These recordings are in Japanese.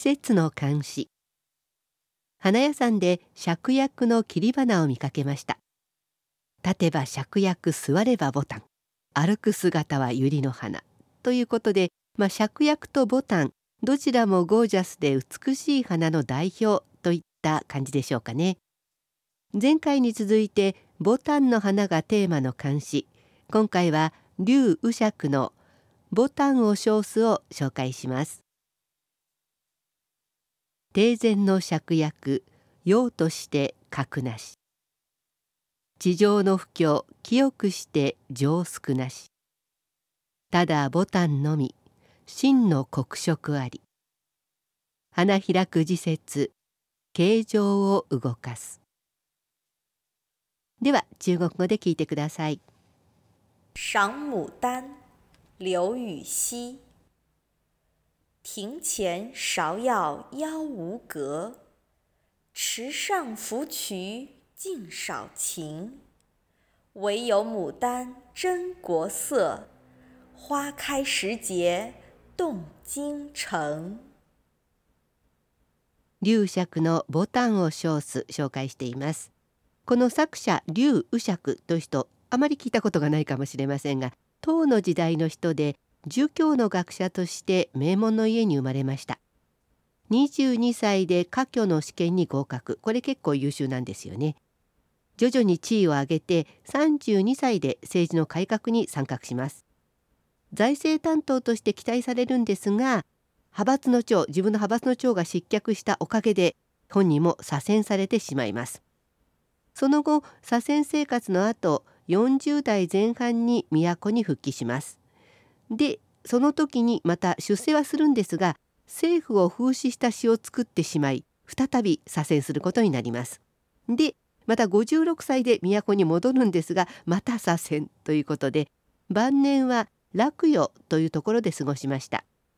節の漢詩。花屋さんで芍薬の切り花を見かけました。立てば芍薬、座ればボタン、歩く姿は百合の花ということで、芍薬とボタンどちらもゴージャスで美しい花の代表といった感じでしょうかね。前回に続いてボタンの花がテーマの漢詩、今回は劉雨釈のボタンを称すを紹介します。庭前の芍薬、用として格なし。地上の不況、清くして情少なし。ただボタンのみ、真の黒色あり。花開く時節、形状を動かす。では中国語で聞いてください。 赏牡丹，刘禹锡。庭前芍药妖无格，池上芙蕖净少情。唯有牡丹真国色，花开时节动京城。 劉釈のボタンを称す紹介しています。この作者劉雨釈という人、あまり聞いたことがないかもしれませんが、唐の時代の人で儒教の学者として名門の家に生まれました。22歳で科挙の試験に合格、これ結構優秀なんですよね。徐々に地位を上げて32歳で政治の改革に参画します。財政担当として期待されるんですが、自分の派閥の長が失脚したおかげで本人も左遷されてしまいます。その後、左遷生活の後、40代前半に都に復帰します。で、その時にまた出世はするんですが、政府を風刺した詩を作ってしまい、再び左遷することになります。で、また56歳で都に戻るんですが、また左遷ということで、晩年は洛陽というところで過ごしました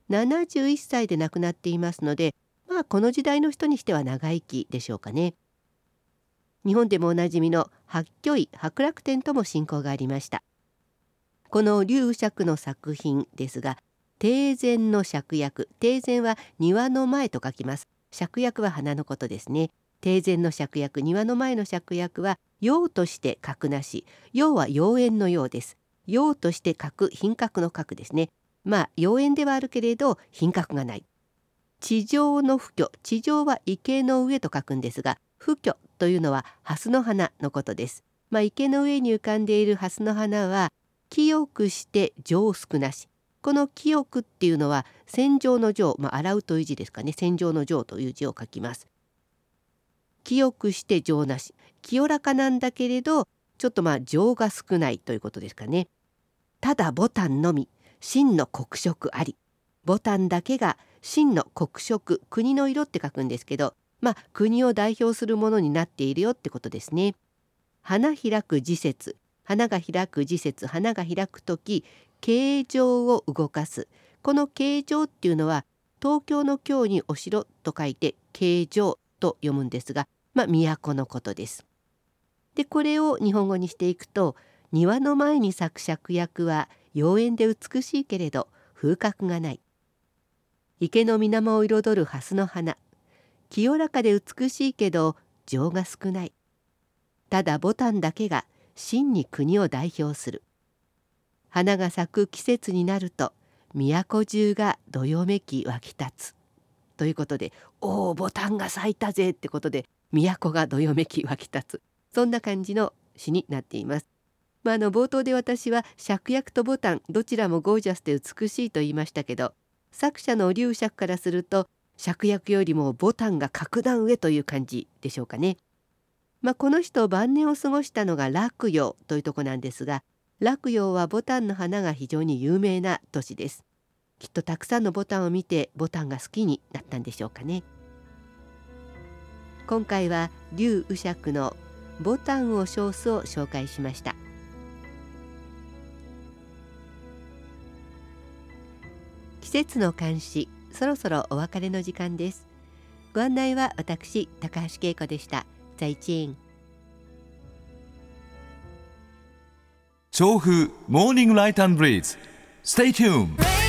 。71歳で亡くなっていますので、この時代の人にしては長生きでしょうかね。日本でもおなじみの白居易伯楽天とも親交がありました。この劉雨釈の作品ですが、庭前の芍薬、庭前は庭の前と書きます。芍薬は花のことですね。庭前の芍薬、庭の前の芍薬は用として格なし、用は妖艶のようです。用として格、品格の格ですね。妖艶ではあるけれど品格がない。地上の不況、地上は池の上と書くんですが、不況というのは蓮の花のことです。池の上に浮かんでいる蓮の花は清くして情少なし。この清くっていうのは洗浄の浄、洗うという字ですかね。洗浄の浄という字を書きます。清くして情なし、清らかなんだけれどちょっと情が少ないということですかね。ただボタンのみ、真の黒色あり。ボタンだけが真の黒色、国の色って書くんですけど、国を代表するものになっているよってことですね。花開く時節、花が開く時節、花が開くとき、形状を動かす。この形状っていうのは東京の京にお城と書いて形状と読むんですが、都のことです。で、これを日本語にしていくと、庭の前に咲く芍薬は妖艶で美しいけれど風格がない。池の水面を彩る蓮の花、清らかで美しいけど情が少ない。ただボタンだけが真に国を代表する。花が咲く季節になると都中がどよめき湧き立つということで、ボタンが咲いたぜってことで都がどよめき湧き立つ、そんな感じの詩になっています。冒頭で私は芍薬とボタンどちらもゴージャスで美しいと言いましたけど、作者の劉釈からすると芍薬よりもボタンが格段上という感じでしょうかね。この人晩年を過ごしたのが洛陽というとこなんですが、洛陽はボタンの花が非常に有名な都市です。きっとたくさんのボタンを見てボタンが好きになったんでしょうかね。今回は劉雨釈のボタンを称すを紹介しました。季節の漢詩、そろそろお別れの時間です。ご案内は私、高橋恵子でした。再见。 調布モーニングライト&ブリーズ。Stay tuned。